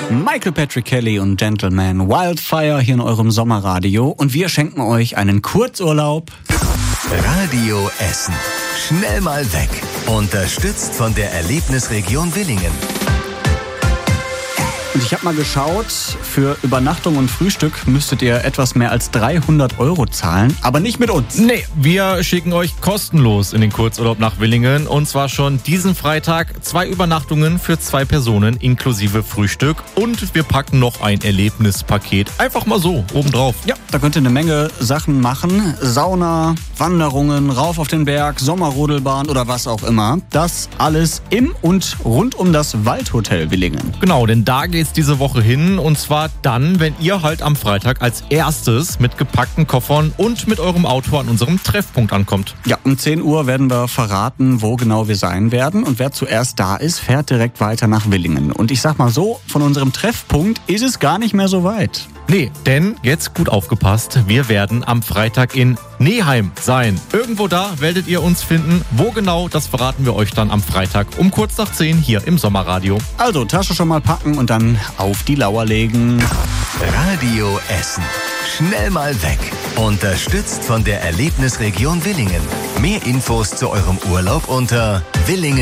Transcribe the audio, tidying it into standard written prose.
Michael Patrick Kelly und Gentleman Wildfire hier in eurem Sommerradio. Und wir schenken euch einen Kurzurlaub. Radio Essen. Schnell mal weg. Unterstützt von der Erlebnisregion Willingen. Und ich habe mal geschaut, für Übernachtung und Frühstück müsstet ihr etwas mehr als 300 € zahlen, aber nicht mit uns. Nee, wir schicken euch kostenlos in den Kurzurlaub nach Willingen. Und zwar schon diesen Freitag 2 Übernachtungen für 2 Personen inklusive Frühstück. Und wir packen noch ein Erlebnispaket einfach mal so obendrauf. Ja, da könnt ihr eine Menge Sachen machen. Sauna, Wanderungen, rauf auf den Berg, Sommerrodelbahn oder was auch immer. Das alles im und rund um das Waldhotel Willingen. Genau, denn da geht's diese Woche hin. Und zwar dann, wenn ihr halt am Freitag als erstes mit gepackten Koffern und mit eurem Auto an unserem Treffpunkt ankommt. Ja, um 10 Uhr werden wir verraten, wo genau wir sein werden. Und wer zuerst da ist, fährt direkt weiter nach Willingen. Und ich sag mal so, von unserem Treffpunkt ist es gar nicht mehr so weit. Nee, denn jetzt gut aufgepasst, wir werden am Freitag in Neheim sein. Irgendwo da werdet ihr uns finden. Wo genau, das verraten wir euch dann am Freitag um kurz nach 10 hier im Sommerradio. Also Tasche schon mal packen und dann auf die Lauer legen. Radio Essen. Schnell mal weg. Unterstützt von der Erlebnisregion Willingen. Mehr Infos zu eurem Urlaub unter Willingen.